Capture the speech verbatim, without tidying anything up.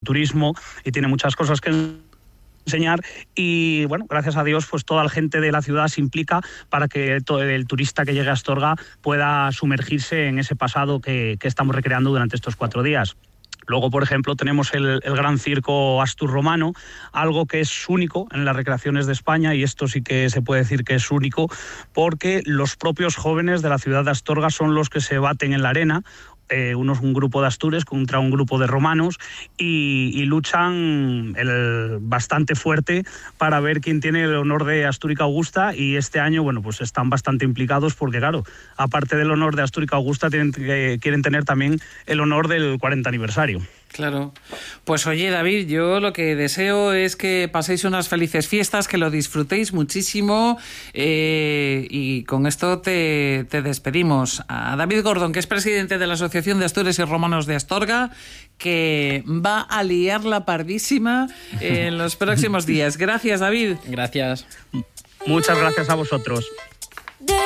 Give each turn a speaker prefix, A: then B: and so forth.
A: turismo y tiene muchas cosas que enseñar, y bueno, gracias a Dios pues toda la gente de la ciudad se implica para que todo el turista que llegue a Astorga pueda sumergirse en ese pasado que, que estamos recreando durante estos cuatro días. Luego, por ejemplo, tenemos el, el gran circo asturromano, algo que es único en las recreaciones de España, y esto sí que se puede decir que es único porque los propios jóvenes de la ciudad de Astorga son los que se baten en la arena. Eh, unos, un grupo de astures contra un grupo de romanos, y, y luchan el, bastante fuerte para ver quién tiene el honor de Astúrica Augusta, y este año, bueno, pues están bastante implicados porque, claro, aparte del honor de Astúrica Augusta, tienen, eh, quieren tener también el honor del cuarenta aniversario.
B: Claro. Pues oye, David, yo lo que deseo es que paséis unas felices fiestas, que lo disfrutéis muchísimo, eh, y con esto te, te despedimos. A David Gordon, que es presidente de la Asociación de Astures y Romanos de Astorga, que va a liar la pardísima en los próximos días. Gracias, David.
C: Gracias.
A: Muchas gracias a vosotros.